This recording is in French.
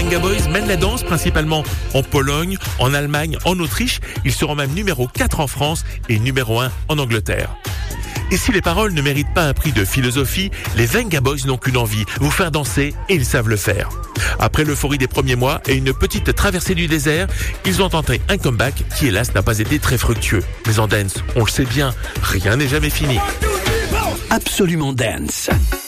Venga Boys mènent la danse principalement en Pologne, en Allemagne, en Autriche. Ils seront même numéro 4 en France et numéro 1 en Angleterre. Et si les paroles ne méritent pas un prix de philosophie, les Venga Boys n'ont qu'une envie, vous faire danser, et ils savent le faire. Après l'euphorie des premiers mois et une petite traversée du désert, ils ont tenté un comeback qui hélas n'a pas été très fructueux. Mais en dance, on le sait bien, rien n'est jamais fini. Absolument Dance.